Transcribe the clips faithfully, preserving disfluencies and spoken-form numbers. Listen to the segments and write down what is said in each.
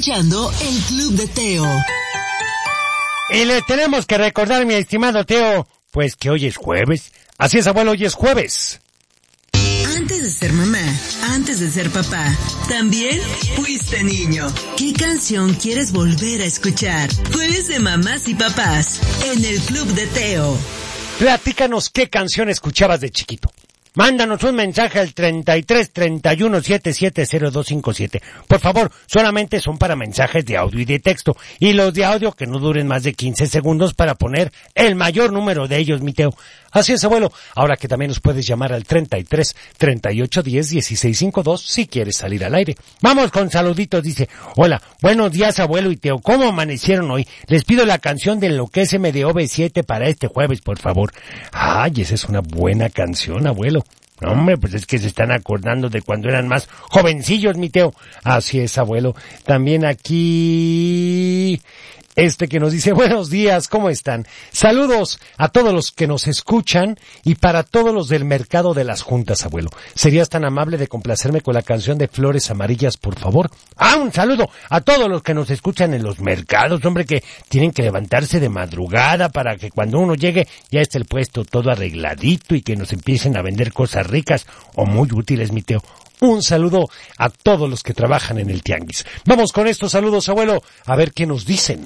escuchando el Club de Teo. Y le tenemos que recordar, mi estimado Teo, pues que hoy es jueves. Así es, abuelo, hoy es jueves. Antes de ser mamá, antes de ser papá, también fuiste niño. ¿Qué canción quieres volver a escuchar? Jueves de mamás y papás, en el Club de Teo. Platícanos qué canción escuchabas de chiquito. Mándanos un mensaje al treinta y tres, treinta y uno, setenta y siete, cero dos cincuenta y siete. Por favor, solamente son para mensajes de audio y de texto. Y los de audio que no duren más de quince segundos para poner el mayor número de ellos, mi Teo. Así es, abuelo. Ahora que también nos puedes llamar al treinta y tres, treinta y ocho, diez, dieciséis cincuenta y dos si quieres salir al aire. Vamos con saluditos, dice. Hola, buenos días, abuelo y Teo. ¿Cómo amanecieron hoy? Les pido la canción de Enloquéceme de O V siete para este jueves, por favor. Ay, esa es una buena canción, abuelo. Hombre, pues es que se están acordando de cuando eran más jovencillos, mi Teo. Así es, abuelo. También aquí... Este que nos dice, buenos días, ¿cómo están? Saludos a todos los que nos escuchan y para todos los del mercado de las juntas, abuelo. ¿Serías tan amable de complacerme con la canción de Flores Amarillas, por favor? Ah, un saludo a todos los que nos escuchan en los mercados, hombre, que tienen que levantarse de madrugada para que cuando uno llegue ya esté el puesto todo arregladito y que nos empiecen a vender cosas ricas o muy útiles, mi Teo. Un saludo a todos los que trabajan en el tianguis. Vamos con estos saludos, abuelo, a ver qué nos dicen.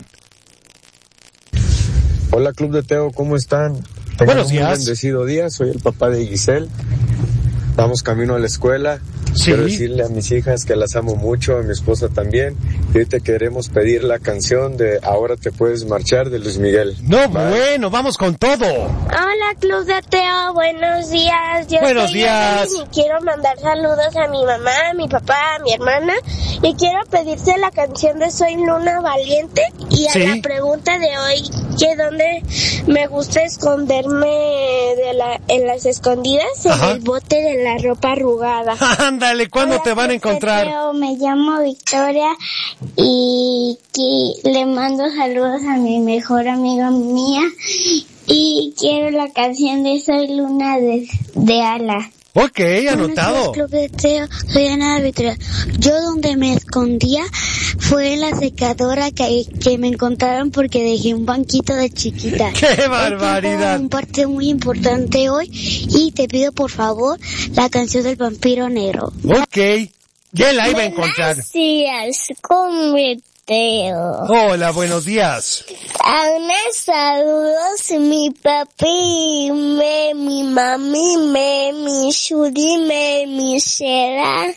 Hola, Club de Teo, ¿cómo están? Tengan Buenos un días. muy bendecido día, soy el papá de Giselle. Vamos camino a la escuela. Sí. Quiero decirle a mis hijas que las amo mucho, a mi esposa también. Y hoy te queremos pedir la canción de Ahora te puedes marchar de Luis Miguel. No, Bye. Bueno, vamos con todo. Hola, Club de Teo, buenos días. Yo Buenos soy días. Evelyn y quiero mandar saludos a mi mamá, a mi papá, a mi hermana. Y quiero pedirte la canción de Soy Luna Valiente. Y a Sí. la pregunta de hoy, que dónde me gusta esconderme de la, en las escondidas, en Ajá. el bote de la ropa arrugada. Ándale, ¿cuándo Hola, te van a Club de encontrar? Teo, me llamo Victoria y que le mando saludos a mi mejor amiga mía y quiero la canción de Soy Luna de, de Ala. Ok, anotado. Buenos días, Club de Teo, soy Ana de Victoria. Yo donde me escondía fue en la secadora que, que me encontraron porque dejé un banquito de chiquita. ¡Qué barbaridad! Un parte muy importante hoy y te pido por favor la canción del vampiro negro. Ok, ya la iba a encontrar. Gracias, come Teo. Hola, buenos días. Ana, saludos, mi papi, me, mi mami, me, mi Shuri, me, mi Shera.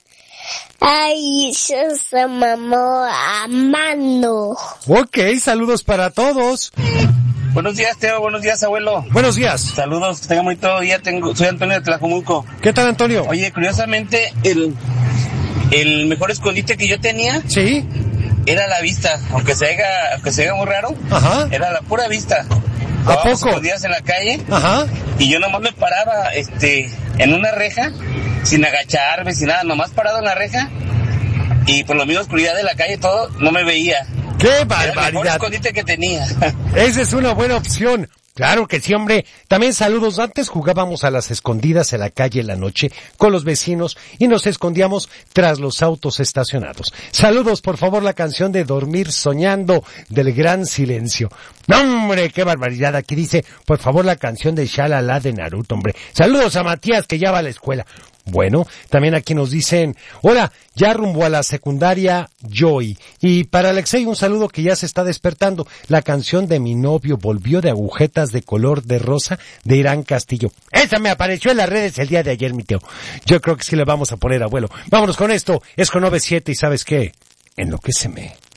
Ay, yo se mamó a mano. Ok, saludos para todos. Buenos días, Teo. Buenos días, abuelo. Buenos días. Saludos, que tengan muy todo día. Tengo, soy Antonio de Tlajomulco. ¿Qué tal, Antonio? Oye, curiosamente, el, el mejor escondite que yo tenía ¿Sí? era la vista. Aunque se haga, aunque se haga muy raro, Ajá. era la pura vista. ¿A Estábamos poco? escondidas en la calle Ajá. y yo nomás me paraba, este, en una reja, sin agacharme, sin nada, nomás parado en la reja. Y por lo mismo oscuridad de la calle todo, no me veía. ¡Qué Era el mejor barbaridad! escondite que tenía. Esa es una buena opción. Claro que sí, hombre. También saludos. Antes jugábamos a las escondidas en la calle en la noche con los vecinos y nos escondíamos tras los autos estacionados. Saludos, por favor, la canción de Dormir Soñando del Gran Silencio. ¡No, hombre, qué barbaridad! Aquí dice, por favor, la canción de Shalala de Naruto, hombre. Saludos a Matías, que ya va a la escuela. Bueno, también aquí nos dicen, hola, ya rumbo a la secundaria Joy. Y para Alexei un saludo que ya se está despertando. La canción de Mi novio volvió de agujetas de color de rosa de Irán Castillo. Esa me apareció en las redes el día de ayer, mi Teo. Yo creo que sí le vamos a poner, abuelo. Vámonos con esto, es con O V siete y ¿sabes qué? Enloquéceme.